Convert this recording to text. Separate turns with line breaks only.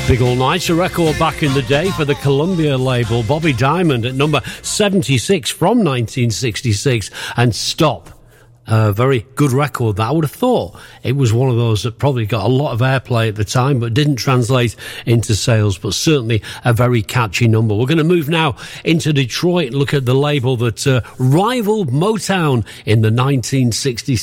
Big All Nighter record back in the day for the Columbia label. Bobby Diamond at number 76 from 1966, and Stop. A very good record that I would have thought it was one of those that probably got a lot of airplay at the time but didn't translate into sales, but certainly a very catchy number. We're going to move now into Detroit and look at the label that rivaled Motown in the 1960s.